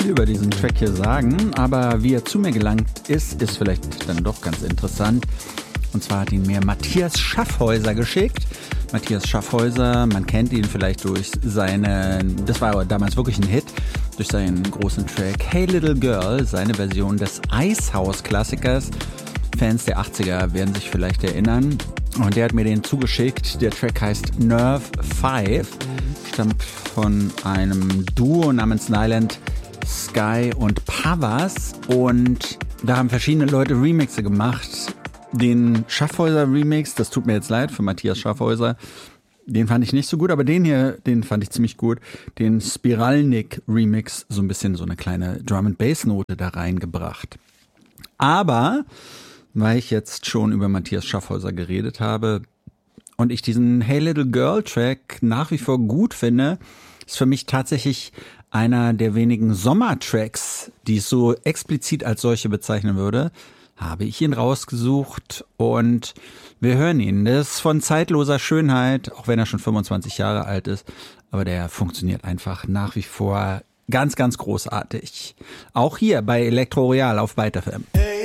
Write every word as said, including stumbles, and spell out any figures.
viel über diesen Track hier sagen, aber wie er zu mir gelangt ist, ist vielleicht dann doch ganz interessant. Und zwar hat ihn mir Matthias Schaffhäuser geschickt. Matthias Schaffhäuser, man kennt ihn vielleicht durch seine, das war aber damals wirklich ein Hit, durch seinen großen Track Hey Little Girl, seine Version des Icehouse-Klassikers. Fans der achtziger werden sich vielleicht erinnern. Und der hat mir den zugeschickt. Der Track heißt Nerve fünf, stammt von einem Duo namens Nyland Sky und Pavas. Und da haben verschiedene Leute Remixe gemacht. Den Schaffhäuser-Remix, das tut mir jetzt leid für Matthias Schaffhäuser, den fand ich nicht so gut, aber den hier, den fand ich ziemlich gut. Den Spiralnik-Remix, so ein bisschen so eine kleine Drum-and-Bass-Note da reingebracht. Aber, weil ich jetzt schon über Matthias Schaffhäuser geredet habe und ich diesen Hey Little Girl Track nach wie vor gut finde, ist für mich tatsächlich einer der wenigen Sommertracks, die ich so explizit als solche bezeichnen würde, habe ich ihn rausgesucht und wir hören ihn. Das ist von zeitloser Schönheit, auch wenn er schon fünfundzwanzig Jahre alt ist, aber der funktioniert einfach nach wie vor ganz, ganz großartig. Auch hier bei Elektro Royal auf Byte F M.